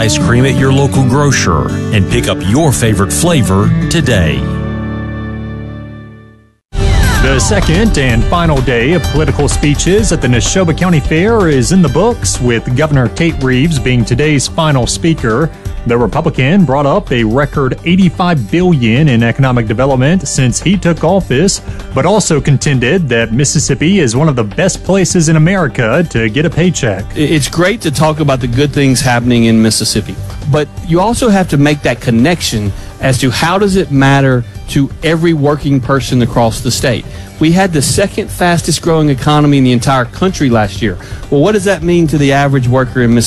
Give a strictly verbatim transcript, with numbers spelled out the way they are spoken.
ice cream at your local grocer and pick up your favorite flavor today. The second and final day of political speeches at the Neshoba County Fair is in the books, with Governor Tate Reeves being today's final speaker. The Republican brought up a record eighty-five billion dollars in economic development since he took office, but also contended that Mississippi is one of the best places in America to get a paycheck. It's great to talk about the good things happening in Mississippi, but you also have to make that connection as to how does it matter to every working person across the state. We had the second fastest growing economy in the entire country last year. Well, what does that mean to the average worker in Mississippi?